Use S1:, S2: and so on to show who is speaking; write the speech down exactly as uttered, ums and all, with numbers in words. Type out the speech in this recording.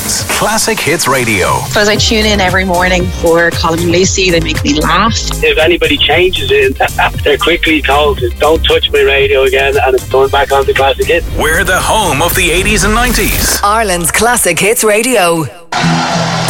S1: Ireland's Classic Hits Radio.
S2: So as I tune in every morning for Colin and Lucy, they make me laugh.
S3: If anybody changes it, they're quickly told, don't touch my radio again, and it's going back on the Classic Hits.
S1: We're the home of the eighties and nineties.
S4: Ireland's Classic Hits Radio.